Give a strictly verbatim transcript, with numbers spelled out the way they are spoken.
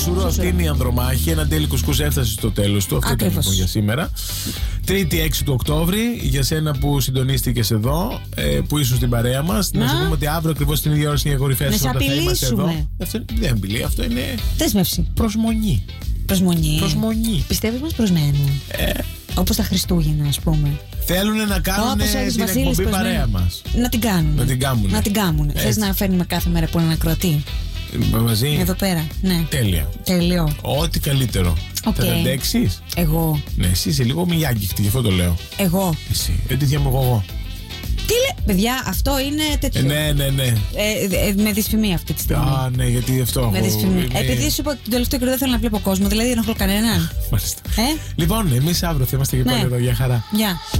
Σούσουρο, αυτή είναι η Ανδρομάχη. Ένα τέλει κουσκούς έφτασε στο τέλος του. Αυτό ήταν λοιπόν για σήμερα. Τρίτη έξι του Οκτώβρη, για σένα που συντονίστηκες εδώ, που ήσουν στην παρέα μας. Να, να σου πούμε ότι αύριο ακριβώς την ίδια ώρα στην κορυφαία θα είμαστε εδώ. Αυτό δεν είναι απειλή, αυτό είναι. Δέσμευση. Προσμονή. Προσμονή. Προσμονή. Πιστεύεις μας προσμένουν. Ε. Όπως τα Χριστούγεννα, ας πούμε. Θέλουν να κάνουν την εκπομπή παρέα μας. Να την κάνουν. Να την κάνουν. Να την κάνουν. Θες να φέρνουμε κάθε μέρα από έναν ακροατή. Μαζί. Εδώ πέρα. Ναι. Τέλεια. Τέλειο. Ό,τι καλύτερο. Okay. Θα αντέξεις. Εγώ. Ναι, εσύ είσαι λίγο μοιάγγιχτη, γι' αυτό το λέω. Εγώ. Εσύ. Ε, τι διάμω εγώ. Τι λέει, παιδιά, αυτό είναι τέτοιο. Ε, ναι, ναι, ναι. Ε, ε, με δυσφημία αυτή τη στιγμή. Α, ναι, γιατί αυτό. Με δυσφημία. Είναι... Επειδή σου είπα ότι τον τελευταίο καιρό δεν θέλω να βλέπω κόσμο, δηλαδή δεν έχω κανέναν. Μάλιστα. Ε? Λοιπόν, εμείς αύριο θα είμαστε και πάλι ναι. εδώ. Για χαρά. Γεια.